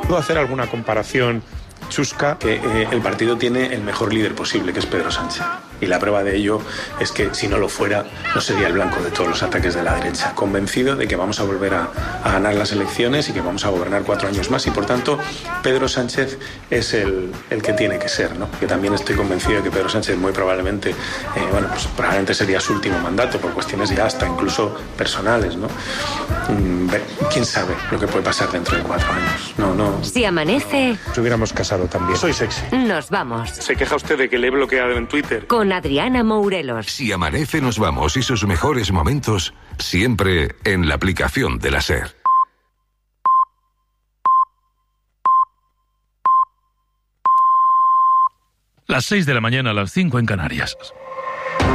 ¿Puedo hacer alguna comparación chusca? Que el partido tiene el mejor líder posible, que es Pedro Sánchez. Y la prueba de ello es que si no lo fuera, no sería el blanco de todos los ataques de la derecha. Convencido de que vamos a volver a ganar las elecciones y que vamos a gobernar 4 años más. Y por tanto, Pedro Sánchez es el que tiene que ser, ¿no? Que también estoy convencido de que Pedro Sánchez muy probablemente, probablemente sería su último mandato por cuestiones ya hasta incluso personales, ¿no? ¿Quién sabe lo que puede pasar dentro de 4 años? No. Si amanece... Nos hubiéramos casado también. Soy sexy. Nos vamos. ¿Se queja usted de que le he bloqueado en Twitter? Con Adriana Mourelos. Si amanece, nos vamos y sus mejores momentos siempre en la aplicación de la SER. Las 6 de la mañana, a las 5 en Canarias.